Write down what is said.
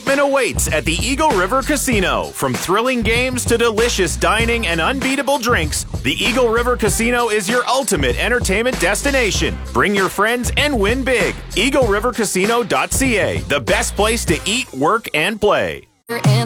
excitement awaits at the Eagle River Casino. From thrilling games to delicious dining and unbeatable drinks, the Eagle River Casino is your ultimate entertainment destination. Bring your friends and win big. EagleRiverCasino.ca, the best place to eat, work, and play.